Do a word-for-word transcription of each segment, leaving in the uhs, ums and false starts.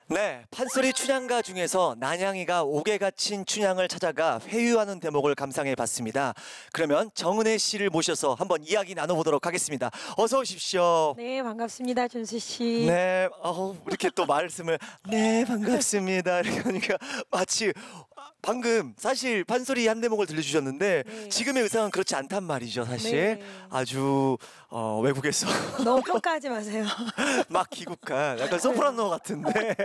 네, 판소리 춘향가 중에서 난양이가 옥에 갇힌 춘향을 찾아가 회유하는 대목을 감상해 봤습니다. 그러면 정은혜 씨를 모셔서 한번 이야기 나눠보도록 하겠습니다. 어서 오십시오. 네, 반갑습니다, 준수 씨. 네, 어, 이렇게 또 말씀을 네 반갑습니다. 이렇게 하니까 마치 방금 사실 판소리 한 대목을 들려주셨는데 네. 지금의 의상은 그렇지 않단 말이죠. 사실 네. 아주 어, 외국에서 너무 평가하지 마세요. 막 귀국한 약간 소프라노 같은데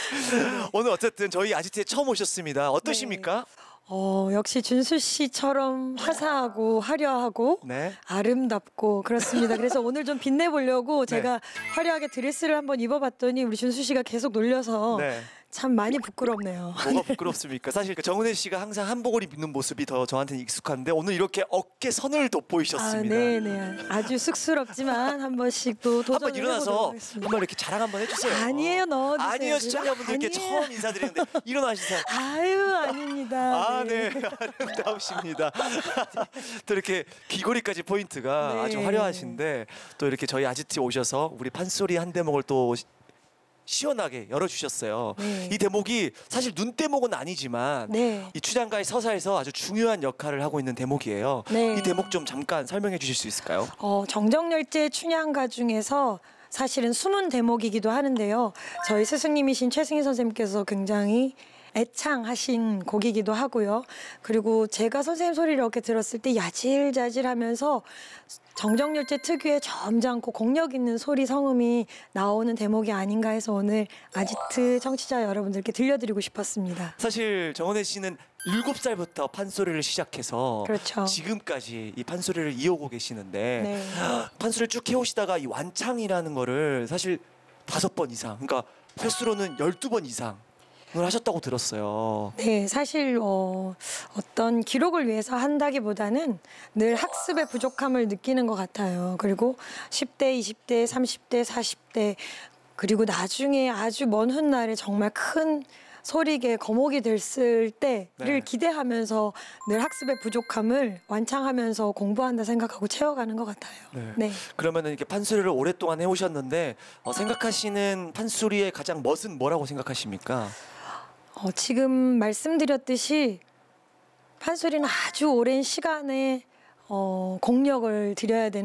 오늘 어쨌든 저희 아지트에 처음 오셨습니다. 어떠십니까? 어, 역시 준수 씨처럼 화사하고 화려하고 네. 아름답고 그렇습니다. 그래서 오늘 좀 빛내보려고 제가 화려하게 드레스를 한번 입어봤더니 우리 준수 씨가 계속 놀려서 네. 참 많이 부끄럽네요. 뭐가 부끄럽습니까? 사실 그 정은혜 씨가 항상 한복을 입는 모습이 더 저한테는 익숙한데 오늘 이렇게 어깨 선을 아, 돋보이셨습니다. 네네. 아주 쑥스럽지만 한 번씩 또 도전을 한번 일어나서 해보도록 하겠습니다. 한번 이렇게 자랑 한번 해주세요. 아니에요, 넣어주세요. 아니에요, 시청자분들께 아니에요. 처음 인사드리는데 일어나시세요. 아유, 아닙니다. 아, 네. 아름다우십니다. 또 이렇게 귀걸이까지 포인트가 네. 아주 화려하신데 또 이렇게 저희 아지트에 오셔서 우리 판소리 한 대목을 또 시- 시원하게 열어주셨어요. 네. 이 대목이 사실 눈 대목은 아니지만 네. 이 춘향가의 서사에서 아주 중요한 역할을 하고 있는 대목이에요. 네. 이 대목 좀 잠깐 설명해 주실 수 있을까요? 어, 정정열제 춘향가 중에서 사실은 숨은 대목이기도 하는데요. 저희 스승님이신 최승희 선생님께서 굉장히 애창하신 곡이기도 하고요. 그리고 제가 선생님 소리를 이렇게 들었을 때 야질자질하면서 정정열제 특유의 점잖고 공력 있는 소리 성음이 나오는 대목이 아닌가 해서 오늘 아지트 청취자 여러분들께 들려드리고 싶었습니다. 사실 정은혜 씨는 일곱 살부터 판소리를 시작해서 그렇죠. 지금까지 이 판소리를 이어오고 계시는데 네. 판소리를 쭉 해오시다가 이 완창이라는 거를 사실 다섯 번 이상, 그러니까 횟수로는 열두 번 이상을 하셨다고 들었어요. 네, 사실 어, 어떤 기록을 위해서 한다기보다는 늘 학습의 부족함을 느끼는 것 같아요. 그리고 십 대, 이십 대, 삼십 대, 사십 대 그리고 나중에 아주 먼 훗날에 정말 큰 소리계 거목이 됐을 때를 네. 기대하면서 늘 학습의 부족함을 완창하면서 공부한다 생각하고 채워가는 것 같아요. 네. 네. 그러면은 이렇게 판소리를 오랫동안 해오셨는데 어, 생각하시는 판소리의 가장 멋은 뭐라고 생각하십니까? 어, 지금 말씀드렸듯이 판소리는 아주 오랜 시간에 어, 공력을 들여야 되는